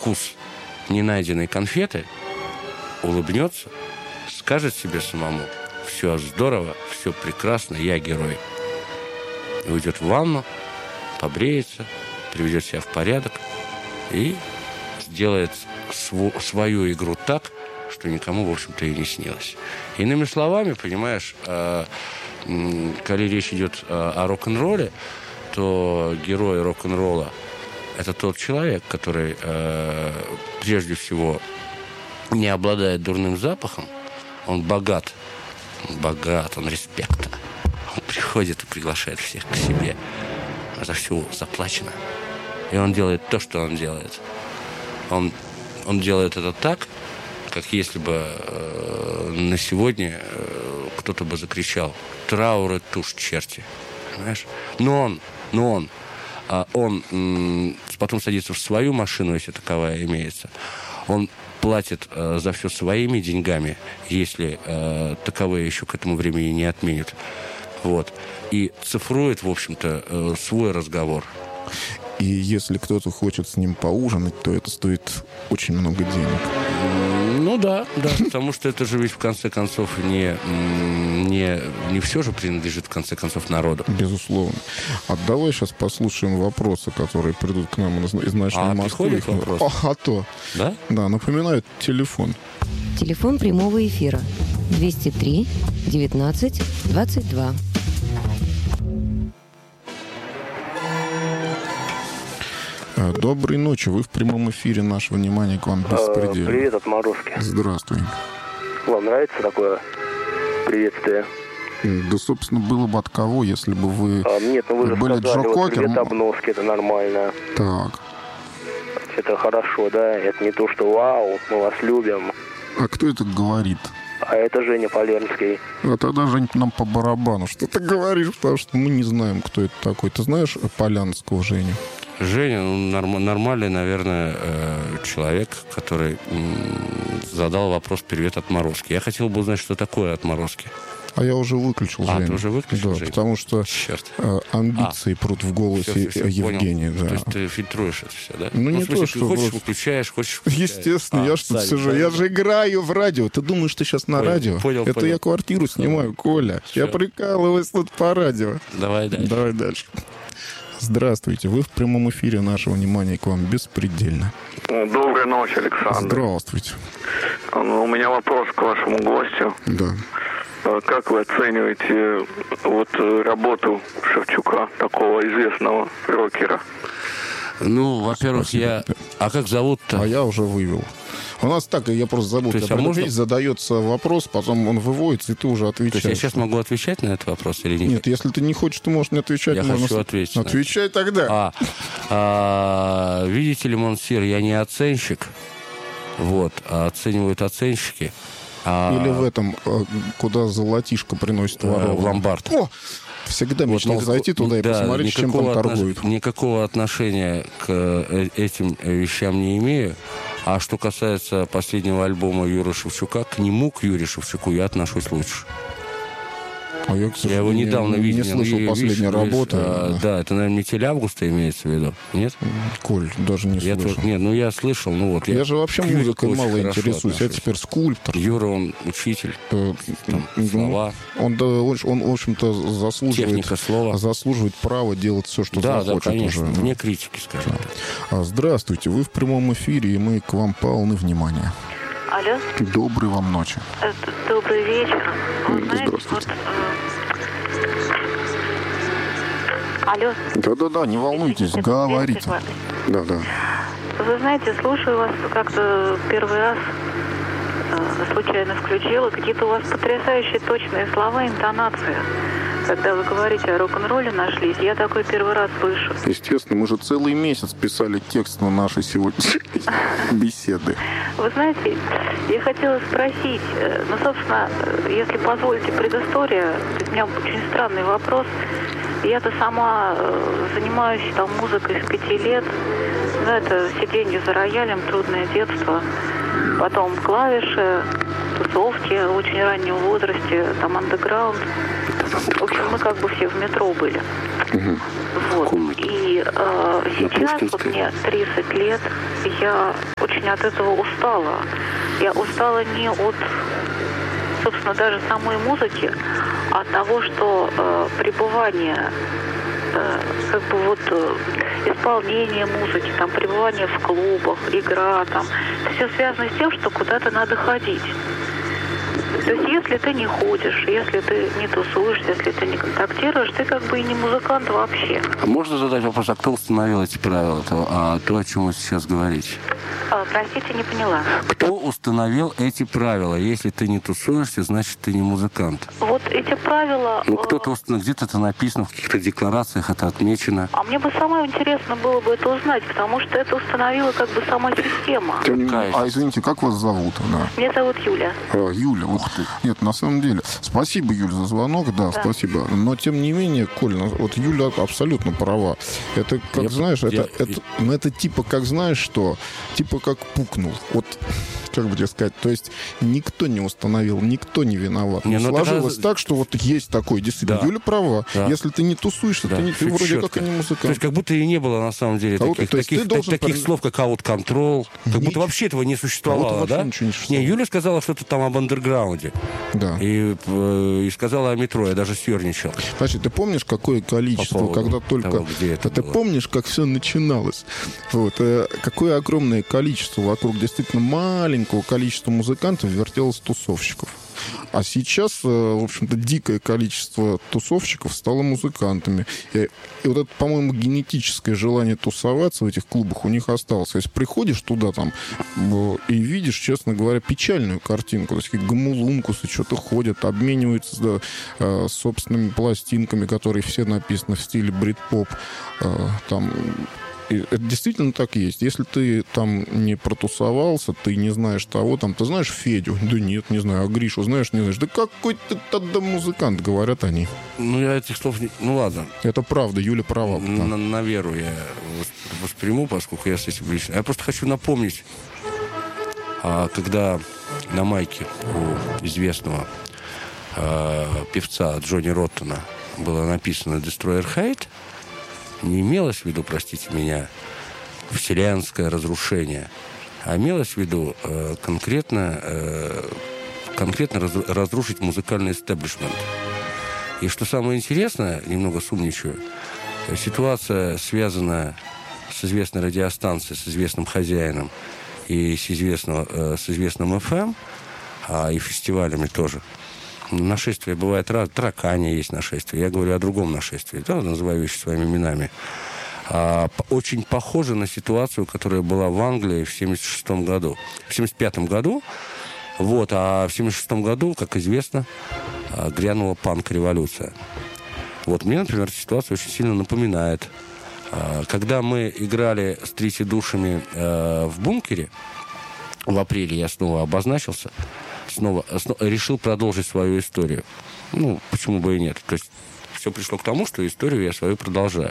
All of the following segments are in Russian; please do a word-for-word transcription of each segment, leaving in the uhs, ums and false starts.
вкус ненайденной конфеты, улыбнется, скажет себе самому: все здорово, все прекрасно, я герой. И уйдет в ванну, побреется, приведет себя в порядок и сделает св- свою игру так, что никому, в общем-то, и не снилось. Иными словами, понимаешь, э, э, когда речь идет э, о рок-н-ролле, то герой рок-н-ролла – это тот человек, который э, прежде всего не обладает дурным запахом, он богат, он богат, он респекта. Он приходит и приглашает всех к себе. За все заплачено. И он делает то, что он делает. Он, он делает это так, как если бы э, на сегодня э, кто-то бы закричал: «Траур и тушь, черти». Понимаешь? Но он, но он, а он м- потом садится в свою машину, если таковая имеется. Он платит э, за все своими деньгами, если э, таковые еще к этому времени не отменят. Вот. И цифрует, в общем-то, э, свой разговор. И если кто-то хочет с ним поужинать, то это стоит очень много денег. Ну да, да, потому что это же ведь в конце концов не, не, не все же принадлежит в конце концов народу. Безусловно. А давай сейчас послушаем вопросы, которые придут к нам из, из ночной а, Москвы. приходят вопросы? А, а то. Да? Да, напоминаю, телефон. Телефон прямого эфира двести три девятнадцать двадцать два. Доброй ночи. Вы в прямом эфире. Наше внимание к вам беспредельно. Привет от Морозки. Здравствуй. Вам нравится такое приветствие? Да, собственно, было бы от кого, если бы вы А, нет, ну вы же были сказали, Джо вот Кокер. привет обноски, это нормально. Так. Это хорошо, да? Это не то, что вау, мы вас любим. А кто это говорит? А это Женя Полернский. А тогда, Жень, нам по барабану. Что ты говоришь? Потому что мы не знаем, кто это такой. Ты знаешь Полянского Женю? Женя, ну, норм, нормальный, наверное, э, человек, который м, задал вопрос «Привет, отморозки». Я хотел бы узнать, что такое отморозки. А я уже выключил А, Женю. ты уже выключил, Да, Женю? потому что Черт. э, амбиции а. прут в голосе все, все, все, Евгения. Да. То есть ты фильтруешь это все, да? Ну, ну не в смысле, то, ты что... хочешь, просто... выключаешь, хочешь... Включаешь. Естественно, а, я что сзади, сижу, да, я да. же играю в радио. Ты думаешь, ты сейчас на понял, радио? Понял, это понял. я квартиру снимаю, Коля. Все. Я прикалываюсь тут по радио. Давай дальше. Давай дальше. Здравствуйте, вы в прямом эфире. Наше внимание к вам беспредельно. Доброй ночи, Александр. Здравствуйте. Ну, у меня вопрос к вашему гостю. Да. Как вы оцениваете вот работу Шевчука, такого известного рокера? Ну, во-первых, Спасибо. я... А как зовут-то? А я уже вывел. У нас так, я просто забыл. То есть, а можно... задается вопрос, потом он выводится, и ты уже отвечаешь. То есть я сейчас могу отвечать на этот вопрос или нет? Нет, если ты не хочешь, ты можешь не отвечать. Я можно... хочу ответить. Отвечай тогда. А, а, видите ли, Монсир, я не оценщик. Вот, а оценивают оценщики. А... Или в этом, куда золотишко приносит ворова. В ломбард. О! Всегда мечтал вот никакого, зайти туда и да, посмотреть, чем там торгуют. Отнош... Никакого отношения к этим вещам не имею. А что касается последнего альбома Юры Шевчука, к нему, к Юрию Шевчуку, я отношусь лучше. А я, к я его недавно не, видел. Не слышал я, последней видишь, работы. А, да, это, наверное, метель августа имеется в виду, нет? Коль, даже не я слышал. Тоже, нет, ну я слышал, ну вот. Я, я же вообще музыкой мало интересуюсь. Я теперь скульптор. Юра, он учитель. Э, там, слова. Он, да, он, он, в общем-то, заслуживает, техника слова. заслуживает права делать все, что да, захочет. Да, конечно, уже. вне критики, скажем да. так. Здравствуйте, вы в прямом эфире, и мы к вам полны внимания. Алло. Доброй вам ночи. Добрый вечер. Вы знаете, Здравствуйте. Вот, э... Алло. Да-да-да, не волнуйтесь, Это говорите. Да-да. Вы знаете, слушаю вас как-то первый раз, э, случайно включила. Какие-то у вас потрясающие точные слова, интонация. Когда вы говорите о рок-н-ролле нашлись, я такой первый раз слышу. Естественно, мы же целый месяц писали текст на нашей сегодняшней беседы. Вы знаете, я хотела спросить, ну, собственно, если позволите предыстория, у меня очень странный вопрос. Я-то сама занимаюсь там музыкой с пяти лет. Ну, это сиденье за роялем, трудное детство. Потом клавиши, тусовки в очень раннем возрасте, там андеграунд. В общем, мы как бы все в метро были. Угу. Вот. И И э, сейчас, вот мне тридцать лет, я очень от этого устала. Я устала не от, собственно, даже самой музыки, а от того, что э, пребывание, э, как бы вот э, исполнение музыки, там, пребывание в клубах, игра, там, все связано с тем, что куда-то надо ходить. То есть, если ты не ходишь, если ты не тусуешься, если ты не контактируешь, ты как бы и не музыкант вообще. А можно задать вопрос, а кто установил эти правила, то, а, то о чем вы сейчас говорите? А, простите, не поняла. Кто установил эти правила? Если ты не тусуешься, значит, ты не музыкант. Вот эти правила... Ну, кто-то установил, где-то это написано, в каких-то декларациях это отмечено. А мне бы самое интересно было бы это узнать, потому что это установила как бы сама система. А, извините, как вас зовут? Да. Меня зовут Юля. А, Юля, ух ты. Нет, на самом деле, спасибо, Юля, за звонок, да, да, спасибо. Но, тем не менее, Коль, вот Юля абсолютно права. Это, как я, знаешь, я, это, я, это, ну, это типа, как знаешь что? Типа, как пукнул. Вот, как бы тебе сказать, то есть никто не установил, никто не виноват. Не, ну, сложилось тогда... так, что вот есть такой, действительно, да. Юля права. Да. Если ты не тусуешься, да. ты, не, ты вроде четко. Как и не музыкант. То есть как будто и не было, на самом деле, а таких, вот, таких, так, таких при... слов, как аут-контрол. Как будто вообще этого не существовало, а да? Не, не, Юля сказала что-то там об андерграунде. Да. И, и сказала о метро, я даже съерничал. Значит, ты помнишь, какое количество, когда только... Того, это ты было. Помнишь, как все начиналось? Вот. Какое огромное количество вокруг действительно маленького количества музыкантов вертелось тусовщиков. А сейчас, в общем-то, дикое количество тусовщиков стало музыкантами. И, и вот это, по-моему, генетическое желание тусоваться в этих клубах у них осталось. Если приходишь туда там и видишь, честно говоря, печальную картинку. То есть гомулункусы что-то ходят, обмениваются да, э, собственными пластинками, которые все написаны в стиле брит-поп. Э, там... И это действительно так есть. Если ты там не протусовался, ты не знаешь того, там, ты знаешь Федю? Да нет, не знаю. А Гришу знаешь, не знаешь? Да какой ты тогда музыкант, говорят они. Ну, я этих слов не... Ну, ладно. Это правда, Юля права. На, на веру я восприму, поскольку я с этим лично... Я просто хочу напомнить, а, когда на майке у известного а, певца Джонни Роттона было написано «Destroyer Hate», не имелось в виду, простите меня, вселенское разрушение, а имелось в виду э, конкретно, э, конкретно раз, разрушить музыкальный истеблишмент. И что самое интересное, немного сумничаю, ситуация связана с известной радиостанцией, с известным хозяином и с, известного, э, с известным эф эм, а и фестивалями тоже. Нашествие бывает раз, таракани есть нашествие. Я говорю о другом нашествии, да, называю вещи своими именами. А, очень похоже на ситуацию, которая была в Англии в семьдесят шестом году. В семьдесят пятом году, вот, а в семьдесят шестом году, как известно, грянула панк-революция. Вот, мне, например, эта ситуация очень сильно напоминает. Когда мы играли с Трити Душами в бункере, в апреле я снова обозначился, Снова, снова решил продолжить свою историю. Ну, почему бы и нет. То есть все пришло к тому, что историю я свою продолжаю.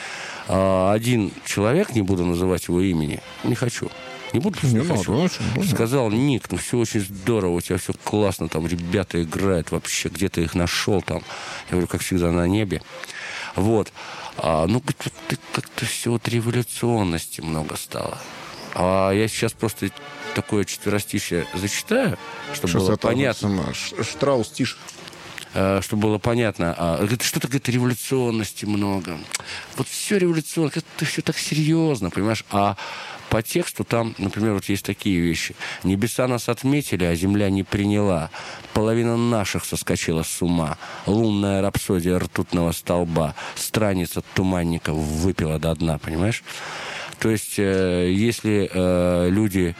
А один человек, не буду называть его имени, не хочу. Не буду, не, не хочу. Надо, сказал: Ник, ну все очень здорово, у тебя все классно, там ребята играют вообще, где ты их нашел там. Я говорю, как всегда, на небе. Вот. А, ну, как-то все вот революционности много стало. А я сейчас просто такое четверостишее зачитаю, чтобы Что было понятно. Штраус, тише. Чтобы было понятно. Что-то, говорит, революционности много. Вот все революционно, как-то все так серьезно, понимаешь? А по тексту там, например, вот есть такие вещи. Небеса нас отметили, а земля не приняла. Половина наших соскочила с ума. Лунная рапсодия ртутного столба. Страниц от туманников выпила до дна, понимаешь? То есть, если люди...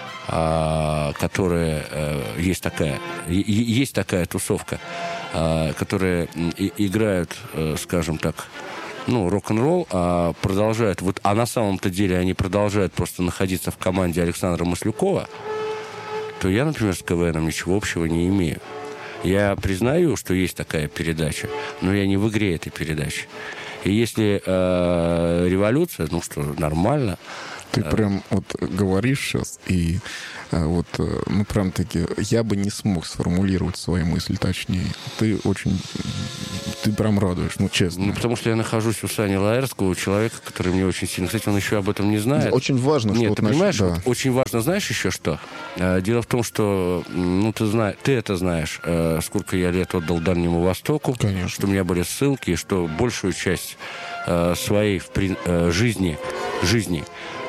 которые есть такая есть такая тусовка, которые играют, скажем так, ну, рок-н-ролл, а продолжают, вот, а на самом-то деле они продолжают просто находиться в команде Александра Маслюкова, то я, например, с КВНом ничего общего не имею. Я признаю, что есть такая передача, но я не в игре этой передачи. И если э, революция, ну что, нормально, Ты прям вот говоришь сейчас, и вот, ну, прям таки, я бы не смог сформулировать свои мысли точнее. Ты очень, ты прям радуешь, ну, честно. Ну, потому что я нахожусь у Сани Лаэрского, у человека, который мне очень сильно... Кстати, он еще об этом не знает. Очень важно, Нет, что... ты вот понимаешь, да. вот очень важно, знаешь еще что? Дело в том, что, ну, ты знаешь, ты это знаешь, сколько я лет отдал Дальнему Востоку. Конечно. Что у меня были ссылки, что большую часть своей жизни, жизни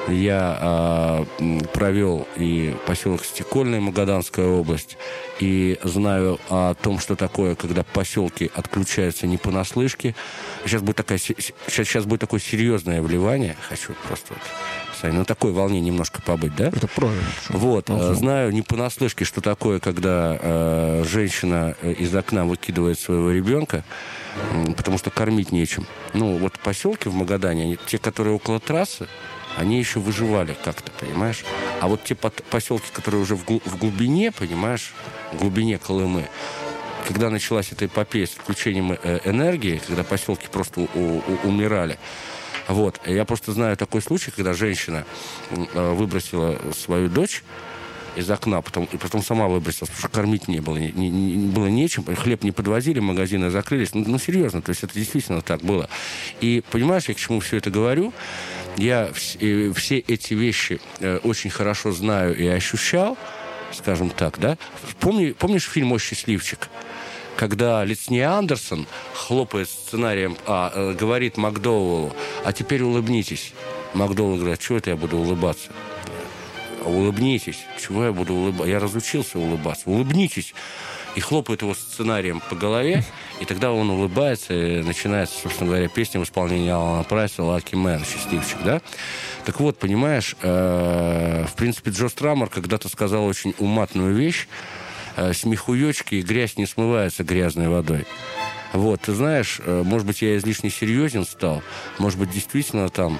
я э, провел и поселок Стекольный, Магаданская область, и знаю о том, что такое, когда поселки отключаются не понаслышке. Сейчас будет, такая, сейчас, сейчас будет такое серьезное вливание. Хочу просто вот, Сань, на такой волне немножко побыть, да? Это правильно. Вот, э, знаю не понаслышке, что такое, когда э, женщина из окна выкидывает своего ребенка, э, потому что кормить нечем. Ну, вот поселки в Магадане, они, те, которые около трассы, они еще выживали как-то, понимаешь? А вот те поселки, которые уже в глубине, понимаешь, в глубине Колымы, когда началась эта эпопея с отключением энергии, когда поселки просто у- у- умирали, вот, я просто знаю такой случай, когда женщина выбросила свою дочь из окна, потом, и потом сама выбросила, потому что кормить не было, не, не, было нечем, хлеб не подвозили, магазины закрылись. Ну, ну, серьезно, то есть это действительно так было. И понимаешь, я к чему все это говорю? Я вс- все эти вещи э, очень хорошо знаю и ощущал, скажем так, да? Помни, помнишь фильм «О счастливчик»? Когда Литния Андерсон хлопает сценарием, а, э, говорит Макдоуэллу: а теперь улыбнитесь. Макдоуэлл говорит: чего это я буду улыбаться? Улыбнитесь. Чего я буду улыбаться? Я разучился улыбаться. Улыбнитесь. И хлопает его сценарием по голове, и тогда он улыбается, и начинается, собственно говоря, песня в исполнении Алана Прайса «Lucky Man», «Счастливчик», да? Так вот, понимаешь, э, в принципе, Джо Страмер когда-то сказал очень уматную вещь: э, смехуёчки и грязь не смываются грязной водой. Вот, ты знаешь, э, может быть, я излишне серьезен стал, может быть, действительно там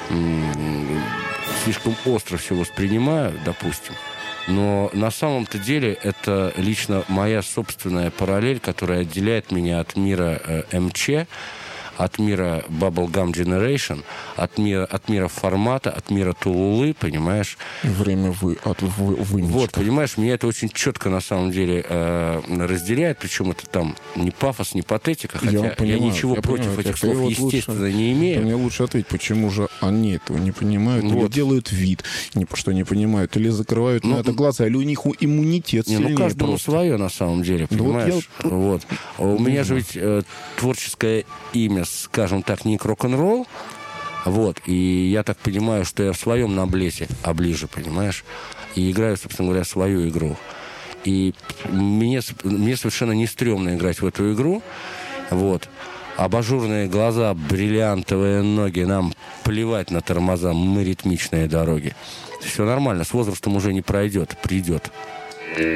м- слишком остро все воспринимаю, допустим. Но на самом-то деле это лично моя собственная параллель, которая отделяет меня от мира э, эм че, от мира Bubblegum Generation, от мира, от мира формата, от мира Тулулы, понимаешь? Время вы, от вы, выничка. Вот, понимаешь, меня это очень четко на самом деле э, разделяет, причем это там не пафос, не патетика, хотя я, я ничего я против понимаю, этих слов, вот естественно, лучше, не имею. Мне лучше ответить, почему же они этого не понимают, вот. Или делают вид, что не понимают, или закрывают ну, на это глаза, или у них иммунитет не, сильнее. Ну, каждому просто. свое, на самом деле, понимаешь? Вот. Я... вот. А у меня же ведь э, творческое имя, скажем так, не рок-н-ролл, вот, и я так понимаю, что я в своем наблесе, а ближе, понимаешь, и играю, собственно говоря, свою игру. И мне, мне совершенно не стрёмно играть в эту игру, вот. Абажурные глаза, бриллиантовые ноги, нам плевать на тормоза, мы ритмичные дороги. Все нормально, с возрастом уже не пройдет, придет.